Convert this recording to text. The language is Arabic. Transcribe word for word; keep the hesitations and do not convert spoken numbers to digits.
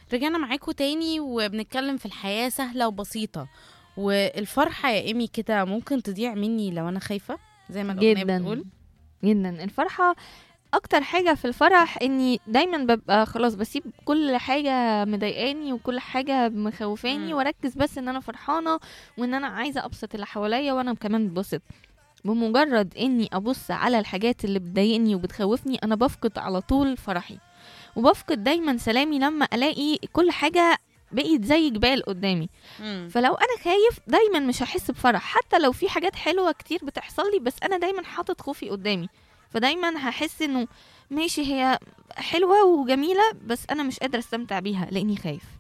رجعنا معاكم تاني وبنتكلم في الحياة سهلة وبسيطة. والفرحة يا إيمي كده ممكن تضيع مني لو أنا خايفة زي ما الأغنية جدا بتقول. جدا الفرحة اكتر حاجة في الفرح اني دايما ببقى خلاص بسيب كل حاجة مضايقاني وكل حاجة مخوفاني مم. واركز بس ان انا فرحانة وان انا عايزة ابسط اللي حواليا وانا كمان ببسط. بمجرد اني ابص على الحاجات اللي بتضايقني وبتخوفني انا بفقد على طول فرحي، وبفقد دايما سلامي لما الاقي كل حاجة بقيت زي جبال قدامي. مم. فلو انا خايف دايما مش هحس بفرح حتى لو في حاجات حلوة كتير بتحصل لي، بس انا دايما حاطط خوفي قدامي، فدايما هحس انه ماشي هي حلوة وجميلة بس انا مش قادرة استمتع بيها لاني خايف.